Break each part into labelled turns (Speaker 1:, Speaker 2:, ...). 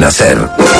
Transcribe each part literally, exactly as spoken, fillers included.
Speaker 1: Cadena Ser.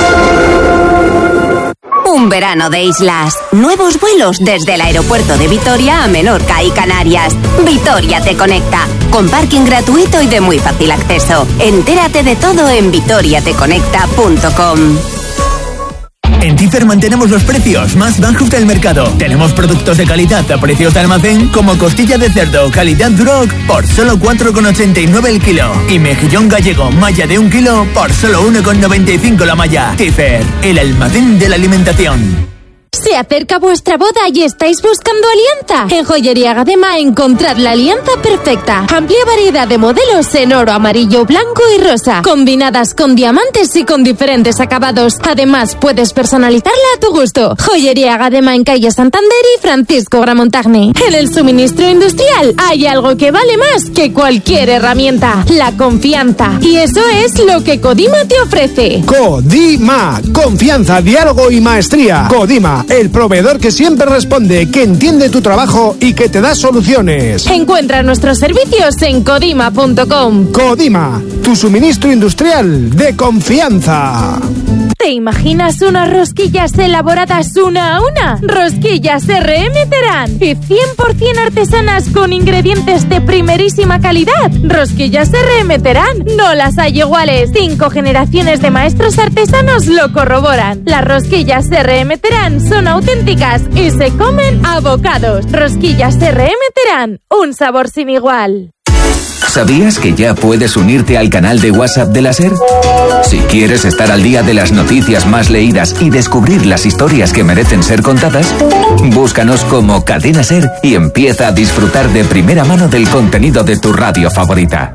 Speaker 2: Un verano de islas. Nuevos vuelos desde el aeropuerto de Vitoria a Menorca y Canarias. Vitoria te conecta. Con parking gratuito y de muy fácil acceso. Entérate de todo en vitoria te conecta punto com.
Speaker 3: En Tifer mantenemos los precios más bajos del mercado. Tenemos productos de calidad a precios de almacén como costilla de cerdo calidad Duroc por solo cuatro con ochenta y nueve el kilo y mejillón gallego malla de un kilo por solo uno con noventa y cinco la malla. Tifer, el almacén de la alimentación.
Speaker 4: Se acerca vuestra boda y estáis buscando alianza. En Joyería Gadema encontrad la alianza perfecta. Amplia variedad de modelos en oro, amarillo, blanco y rosa, combinadas con diamantes y con diferentes acabados. Además, puedes personalizarla a tu gusto. Joyería Gadema en calle Santander y Francisco Gramontagne. En el suministro industrial hay algo que vale más que cualquier herramienta: la confianza. Y eso es lo que Codima te ofrece.
Speaker 5: Codima, confianza, diálogo y maestría. Codima, el proveedor que siempre responde, que entiende tu trabajo y que te da soluciones.
Speaker 4: Encuentra nuestros servicios en codima punto com.
Speaker 5: Codima, tu suministro industrial de confianza.
Speaker 4: ¿Te imaginas unas rosquillas elaboradas una a una? Rosquillas R M Terán y cien por ciento artesanas con ingredientes de primerísima calidad. Rosquillas R M Terán, no las hay iguales. Cinco generaciones de maestros artesanos lo corroboran. Las rosquillas R M Terán son auténticas y se comen a bocados. Rosquillas R M Terán, un sabor sin igual.
Speaker 6: ¿Sabías que ya puedes unirte al canal de WhatsApp de la SER? Si quieres estar al día de las noticias más leídas y descubrir las historias que merecen ser contadas, búscanos como Cadena SER y empieza a disfrutar de primera mano del contenido de tu radio favorita.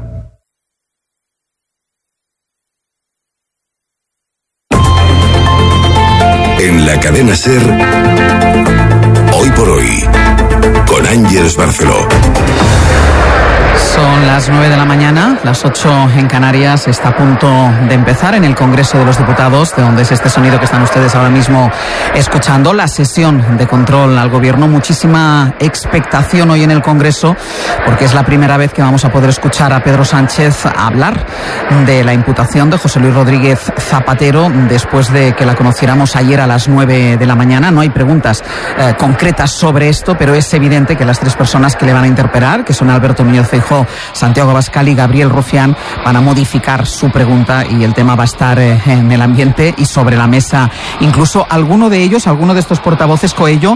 Speaker 1: En la Cadena SER, hoy por hoy, con Ángeles Barceló.
Speaker 7: Son las nueve de la mañana, las ocho en Canarias. Está a punto de empezar en el Congreso de los Diputados, de donde es este sonido que están ustedes ahora mismo escuchando, la sesión de control al Gobierno. Muchísima expectación hoy en el Congreso, porque es la primera vez que vamos a poder escuchar a Pedro Sánchez hablar de la imputación de José Luis Rodríguez Zapatero, después de que la conociéramos ayer a las nueve de la mañana. No hay preguntas eh, concretas sobre esto, pero es evidente que las tres personas que le van a interpelar, que son Alberto Núñez Feijóo, Santiago Abascal y Gabriel Rufián, van a modificar su pregunta y el tema va a estar eh, en el ambiente y sobre la mesa. Incluso alguno de ellos, alguno de estos portavoces, Coello,